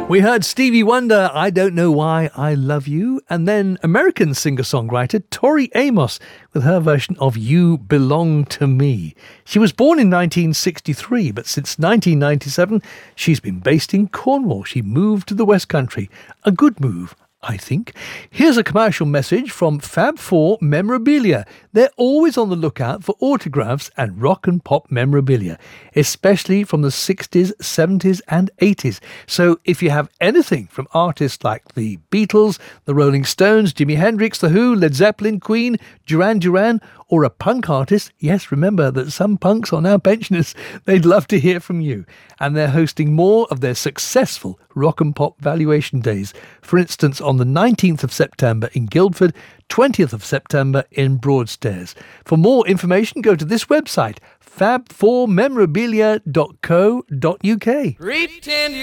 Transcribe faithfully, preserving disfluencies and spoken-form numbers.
We heard Stevie Wonder, I Don't Know Why I Love You, and then American singer-songwriter Tori Amos with her version of You Belong to Me. She was born in nineteen sixty-three, but since nineteen ninety-seven, she's been based in Cornwall. She moved to the West Country. A good move, I think. Here's a commercial message from Fab Four Memorabilia. They're always on the lookout for autographs and rock and pop memorabilia, especially from the sixties, seventies and eighties. So if you have anything from artists like the Beatles, the Rolling Stones, Jimi Hendrix, The Who, Led Zeppelin, Queen, Duran Duran, or a punk artist, yes, remember that some punks are now pensioners, they'd love to hear from you. And they're hosting more of their successful rock and pop valuation days. For instance, on the nineteenth of September in Guildford, twentieth of September in Broadstairs. For more information, go to this website, fab four memorabilia dot co dot uk. Pretend